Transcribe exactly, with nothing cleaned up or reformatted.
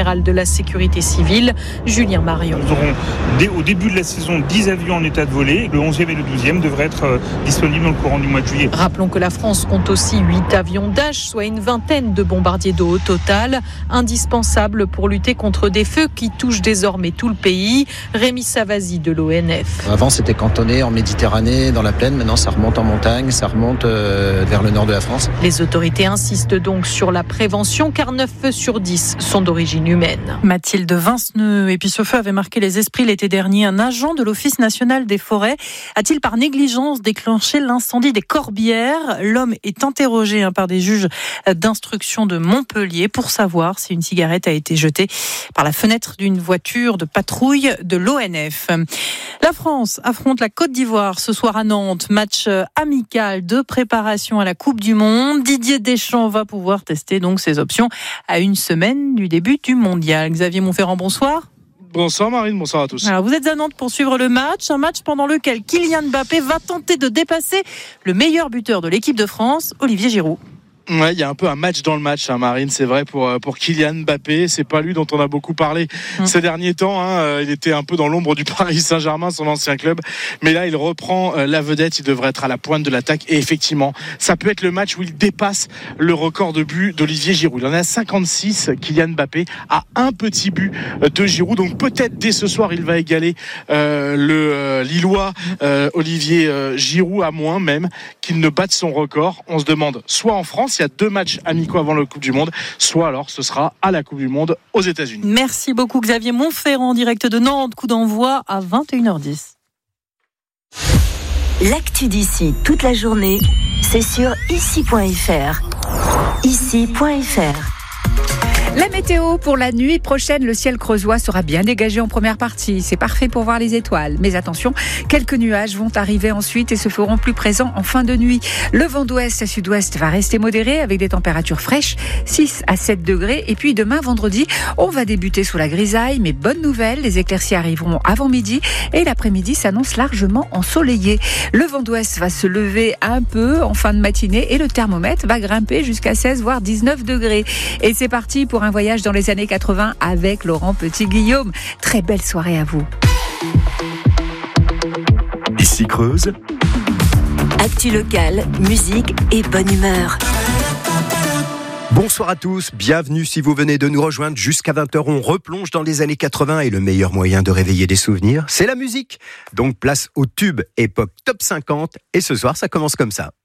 général de la sécurité civile, Julien Marion. Nous aurons dès, au début de la saison dix avions en état de voler. Le onzième et le douzième devraient être euh, disponibles dans le courant du mois de juillet. Rappelons que la France compte aussi huit avions Dash, soit une vingtaine de bombardiers d'eau au total, indispensables pour lutter contre des feux qui touchent désormais tout le pays. Rémi Savasi de l'O N F. Avant, c'était cantonné en Méditerranée, dans la plaine. Maintenant, ça remonte en montagne, ça remonte euh, vers le nord de la France. Les autorités insistent donc sur la prévention, car neuf feux sur dix sont d'origine humaine. Mathilde Vinceneux. Et puis ce feu avait marqué les esprits l'été dernier. Un agent de l'Office national des forêts a-t-il par négligence déclenché l'incendie des Corbières ? L'homme est interrogé hein, par des juges d'instruction de Montpellier pour savoir si une cigarette a été jetée par la fenêtre d'une voiture de patrouille de l'O N F. La France affronte la Côte d'Ivoire ce soir à Nantes. Match amical de préparation à la Coupe du Monde. Didier Deschamps va pouvoir tester donc ses options à une semaine du début du mondial. Xavier Monferrand, bonsoir. Bonsoir Marine, bonsoir à tous. Alors vous êtes à Nantes pour suivre le match, un match pendant lequel Kylian Mbappé va tenter de dépasser le meilleur buteur de l'équipe de France, Olivier Giroud. Ouais, il y a un peu un match dans le match, hein, Marine, c'est vrai pour pour Kylian Mbappé. C'est pas lui dont on a beaucoup parlé mmh. ces derniers temps. Hein. Il était un peu dans l'ombre du Paris Saint-Germain, son ancien club, mais là il reprend la vedette. Il devrait être à la pointe de l'attaque et effectivement, ça peut être le match où il dépasse le record de buts d'Olivier Giroud. Il en a cinquante-six. Kylian Mbappé a un petit but de Giroud, donc peut-être dès ce soir il va égaler euh, le euh, Lillois euh, Olivier euh, Giroud, à moins même qu'il ne batte son record. On se demande soit en France, il y a deux matchs amicaux avant la Coupe du Monde, soit alors ce sera à la Coupe du Monde aux États-Unis. Merci beaucoup Xavier Monferrand, direct de Nantes, coup d'envoi à vingt et une heures dix. L'actu d'ici toute la journée, c'est sur ici point f r. ici point f r. La météo pour la nuit prochaine, le ciel creusois sera bien dégagé en première partie. C'est parfait pour voir les étoiles. Mais attention, quelques nuages vont arriver ensuite et se feront plus présents en fin de nuit. Le vent d'ouest à sud-ouest va rester modéré avec des températures fraîches, six à sept degrés. Et puis demain, vendredi, on va débuter sous la grisaille. Mais bonne nouvelle, les éclaircies arriveront avant midi et l'après-midi s'annonce largement ensoleillé. Le vent d'ouest va se lever un peu en fin de matinée et le thermomètre va grimper jusqu'à seize voire dix-neuf degrés. Et c'est parti pour un voyage dans les années quatre-vingts avec Laurent Petit-Guillaume. Très belle soirée à vous. Ici Creuse. Actu locale, musique et bonne humeur. Bonsoir à tous, bienvenue si vous venez de nous rejoindre. Jusqu'à vingt heures, on replonge dans les années quatre-vingts et le meilleur moyen de réveiller des souvenirs, c'est la musique. Donc place au tube époque top cinquante et ce soir ça commence comme ça.